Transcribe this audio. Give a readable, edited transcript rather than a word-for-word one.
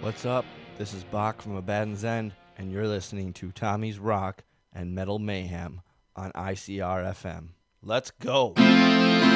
What's up? This is Bach from Abaddon's End, and you're listening to Tommy's Rock and Metal Mayhem on ICR FM. Let's go!